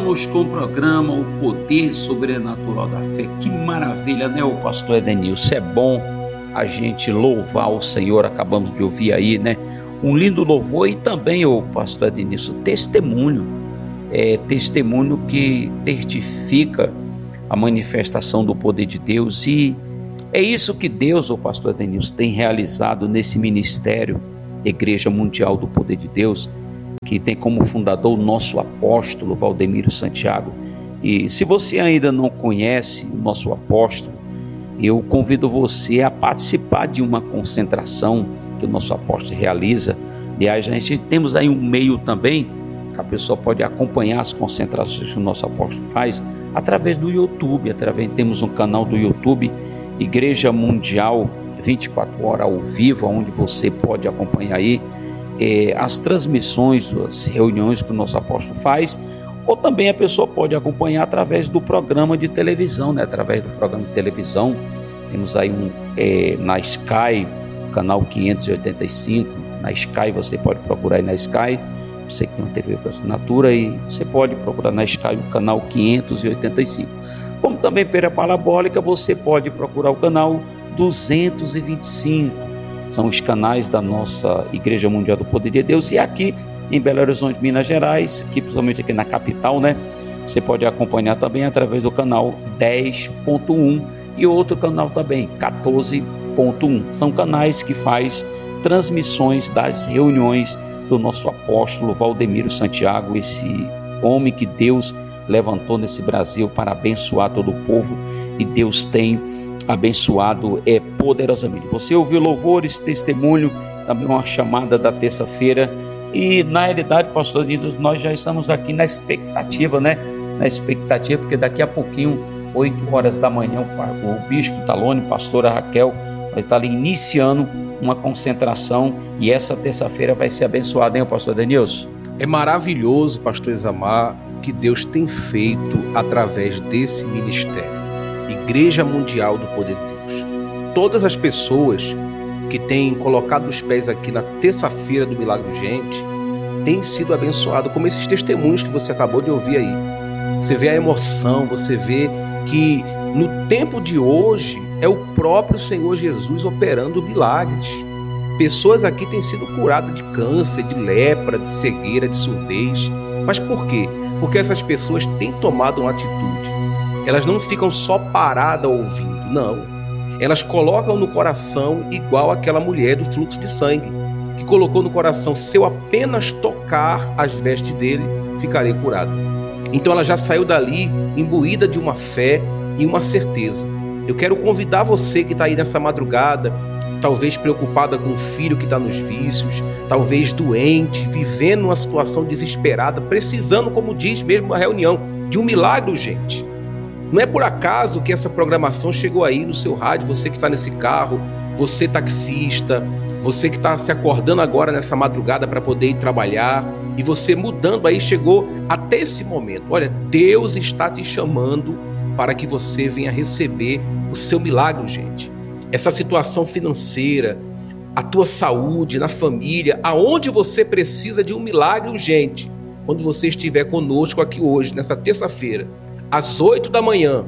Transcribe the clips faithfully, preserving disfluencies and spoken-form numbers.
Voltamos com o programa O Poder Sobrenatural da Fé. Que maravilha, né, o pastor Edenilson? É bom a gente louvar o Senhor. Acabamos de ouvir aí, né, um lindo louvor. E também, o pastor Edenilson, testemunho, é, testemunho que testifica a manifestação do poder de Deus. E é isso que Deus, o pastor Edenilson, tem realizado nesse ministério, Igreja Mundial do Poder de Deus, que tem como fundador o nosso apóstolo Valdemiro Santiago. E se você ainda não conhece o nosso apóstolo, eu convido você a participar de uma concentração que o nosso apóstolo realiza. Aliás, a gente temos aí um meio também que a pessoa pode acompanhar as concentrações que o nosso apóstolo faz através do YouTube. Através, temos um canal do YouTube, Igreja Mundial vinte e quatro horas ao vivo, onde você pode acompanhar aí É, as transmissões, as reuniões que o nosso apóstolo faz, ou também a pessoa pode acompanhar através do programa de televisão, né? Através do programa de televisão, temos aí um é, na Sky, canal quinhentos e oitenta e cinco, na Sky, você pode procurar aí na Sky, você que tem uma T V por assinatura, e você pode procurar na Sky o canal quinhentos e oitenta e cinco, como também pela parabólica, você pode procurar o canal duzentos e vinte e cinco, são os canais da nossa Igreja Mundial do Poder de Deus. E aqui em Belo Horizonte, Minas Gerais, aqui, principalmente aqui na capital, né, você pode acompanhar também através do canal dez ponto um e outro canal também, quatorze ponto um. São canais que faz transmissões das reuniões do nosso apóstolo Valdemiro Santiago, esse homem que Deus levantou nesse Brasil para abençoar todo o povo, e Deus tem abençoado é poderosamente. Você ouviu louvores, testemunho, também uma chamada da terça-feira, e na realidade, pastor Nilson, nós já estamos aqui na expectativa, né? Na expectativa, porque daqui a pouquinho, oito horas da manhã, o, o bispo Talone, pastora Raquel, vai estar ali iniciando uma concentração, e essa terça-feira vai ser abençoada, hein, pastor Denilson? É maravilhoso, pastor Isamar, que Deus tem feito através desse ministério, Igreja Mundial do Poder de Deus. Todas as pessoas que têm colocado os pés aqui na terça-feira do Milagre Urgente têm sido abençoados, como esses testemunhos que você acabou de ouvir aí. Você vê a emoção, você vê que no tempo de hoje é o próprio Senhor Jesus operando milagres. Pessoas aqui têm sido curadas de câncer, de lepra, de cegueira, de surdez. Mas por quê? Porque essas pessoas têm tomado uma atitude. Elas não ficam só paradas ouvindo, não. Elas colocam no coração igual aquela mulher do fluxo de sangue, que colocou no coração: se eu apenas tocar as vestes dele, ficarei curado. Então ela já saiu dali imbuída de uma fé e uma certeza. Eu quero convidar você que está aí nessa madrugada, talvez preocupada com o filho que está nos vícios, talvez doente, vivendo uma situação desesperada, precisando, como diz mesmo a reunião, de um milagre urgente. Não é por acaso que essa programação chegou aí no seu rádio, você que está nesse carro, você taxista, você que está se acordando agora nessa madrugada para poder ir trabalhar, e você mudando aí, chegou até esse momento. Olha, Deus está te chamando para que você venha receber o seu milagre urgente. Essa situação financeira, a tua saúde, na família, aonde você precisa de um milagre urgente, quando você estiver conosco aqui hoje, nessa terça-feira, às oito da manhã,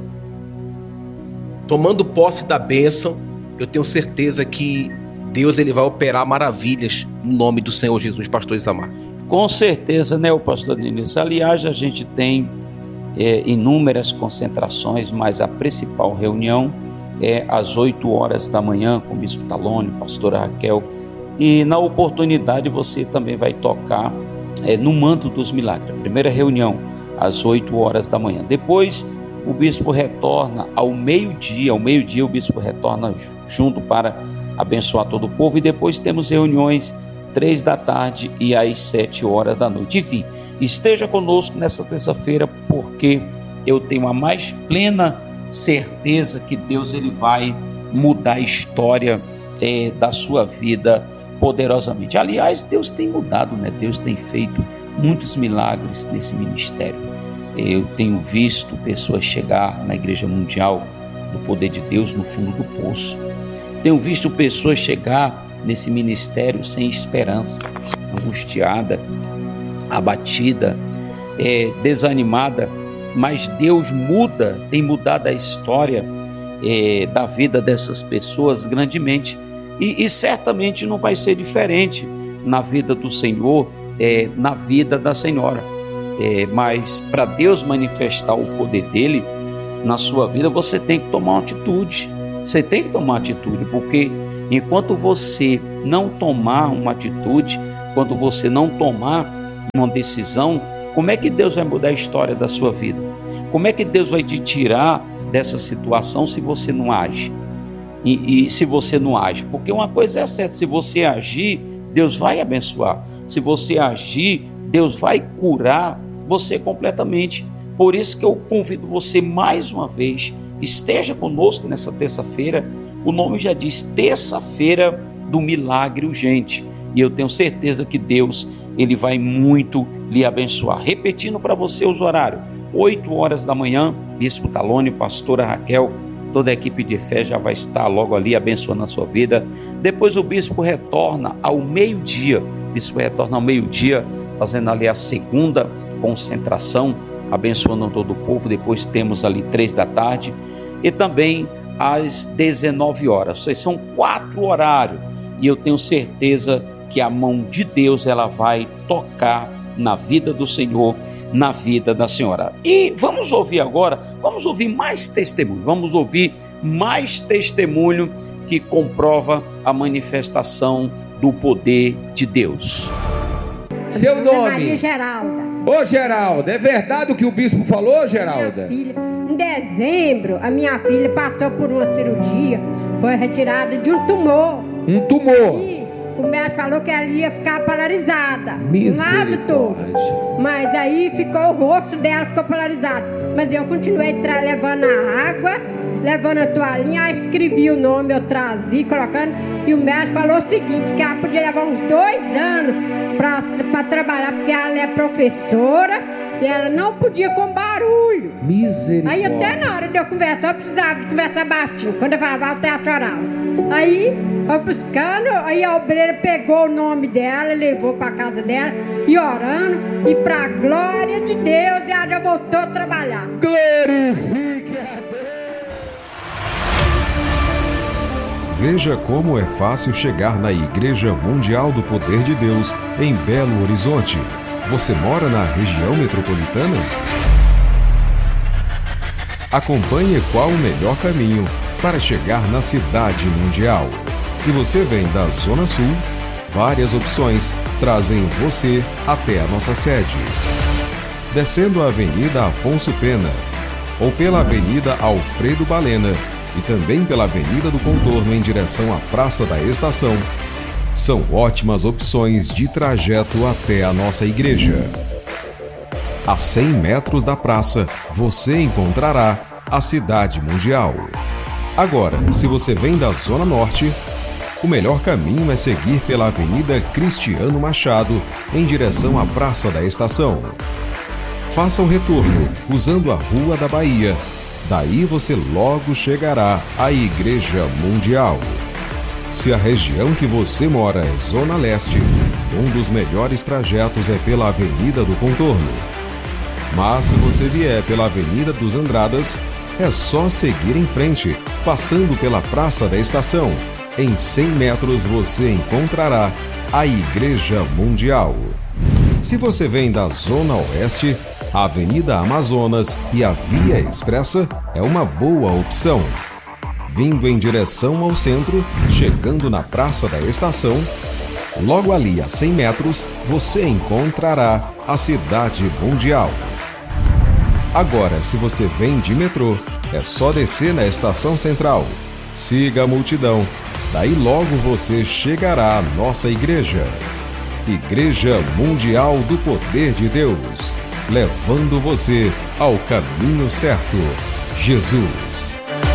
tomando posse da bênção, eu tenho certeza que Deus ele vai operar maravilhas no nome do Senhor Jesus, pastor Isamar. Com certeza, né, o pastor Denilson? Aliás, a gente tem é, inúmeras concentrações, mas a principal reunião é às oito horas da manhã, com o bispo Talone, pastora Raquel, e na oportunidade você também vai tocar é, no Manto dos Milagres. A primeira reunião às oito horas da manhã. Depois o bispo retorna ao meio-dia, ao meio-dia o bispo retorna junto para abençoar todo o povo, e depois temos reuniões três da tarde e às sete horas da noite. Enfim, esteja conosco nessa terça-feira, porque eu tenho a mais plena certeza que Deus ele vai mudar a história é, da sua vida poderosamente. Aliás, Deus tem mudado, né? Deus tem feito muitos milagres nesse ministério. Eu tenho visto pessoas chegar na Igreja Mundial do Poder de Deus no fundo do poço. Tenho visto pessoas chegar nesse ministério sem esperança, angustiada, abatida, é, desanimada, mas Deus muda, tem mudado a história é, da vida dessas pessoas grandemente, e, e certamente não vai ser diferente na vida do Senhor, é, na vida da senhora. É, mas para Deus manifestar o poder dele na sua vida, você tem que tomar uma atitude. Você tem que tomar uma atitude, porque enquanto você não tomar uma atitude, quando você não tomar uma decisão, como é que Deus vai mudar a história da sua vida? Como é que Deus vai te tirar dessa situação se você não age? E, e se você não age? Porque uma coisa é certa, se você agir, Deus vai abençoar. Se você agir, Deus vai curar você completamente. Por isso que eu convido você mais uma vez, esteja conosco nessa terça-feira. O nome já diz, terça-feira do milagre urgente. E eu tenho certeza que Deus, ele vai muito lhe abençoar. Repetindo para você os horários, oito horas da manhã, Bispo Talone, Pastora Raquel, toda a equipe de fé já vai estar logo ali abençoando a sua vida. Depois o Bispo retorna ao meio-dia, o Bispo retorna ao meio-dia, fazendo ali a segunda concentração, abençoando todo o povo. Depois temos ali três da tarde e também às dezenove horas. Vocês são quatro horários e eu tenho certeza que a mão de Deus ela vai tocar na vida do Senhor, na vida da senhora. E vamos ouvir agora, vamos ouvir mais testemunho, vamos ouvir mais testemunho que comprova a manifestação do poder de Deus. Seu nome? Maria Geralda. Ô Geralda, é verdade o que o bispo falou, Geralda? Minha filha, em dezembro, a minha filha passou por uma cirurgia, foi retirada de um tumor. Um tumor? E o médico falou que ela ia ficar paralisada, um lado todo. Mas aí ficou, o rosto dela ficou paralisado. Mas eu continuei tra- levando a água, levando a toalhinha, aí escrevi o nome, eu trazia, colocando. E o médico falou o seguinte, que ela podia levar uns dois anos para trabalhar, porque ela é professora e ela não podia com barulho. Misericórdia. Aí até na hora de eu conversar, eu precisava de conversar baixinho. Quando eu falava, eu até chorava. Aí, eu buscando, aí a obreira pegou o nome dela, levou para casa dela, e orando, e para a glória de Deus, ela já voltou a trabalhar. Glorifique a Deus. Veja como é fácil chegar na Igreja Mundial do Poder de Deus, em Belo Horizonte. Você mora na região metropolitana? Acompanhe qual o melhor caminho para chegar na cidade mundial. Se você vem da Zona Sul, várias opções trazem você até a nossa sede. Descendo a Avenida Afonso Pena, ou pela Avenida Alfredo Balena, e também pela Avenida do Contorno em direção à Praça da Estação, são ótimas opções de trajeto até a nossa igreja. A cem metros da praça, você encontrará a Cidade Mundial. Agora, se você vem da Zona Norte, o melhor caminho é seguir pela Avenida Cristiano Machado, em direção à Praça da Estação. Faça o retorno usando a Rua da Bahia. Daí você logo chegará à Igreja Mundial. Se a região que você mora é Zona Leste, um dos melhores trajetos é pela Avenida do Contorno. Mas se você vier pela Avenida dos Andradas, é só seguir em frente, passando pela Praça da Estação. Em cem metros você encontrará a Igreja Mundial. Se você vem da Zona Oeste, a Avenida Amazonas e a Via Expressa é uma boa opção. Vindo em direção ao centro, chegando na Praça da Estação, logo ali a cem metros, você encontrará a Cidade Mundial. Agora, se você vem de metrô, é só descer na Estação Central. Siga a multidão, daí logo você chegará à nossa igreja. Igreja Mundial do Poder de Deus, levando você ao caminho certo. Jesus.